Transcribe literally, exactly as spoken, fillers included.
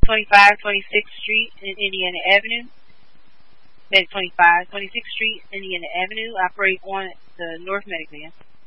twenty-five twenty-sixth Street and Indiana Avenue. Med twenty-five twenty-sixth Street, Indiana Avenue. Operate on the North Medic van.